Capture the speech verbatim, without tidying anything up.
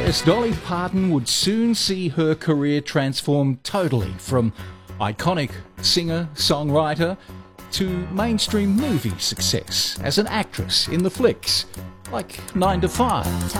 Yes, Dolly Parton would soon see her career transform totally from iconic singer-songwriter to mainstream movie success as an actress in the flicks like nine to five.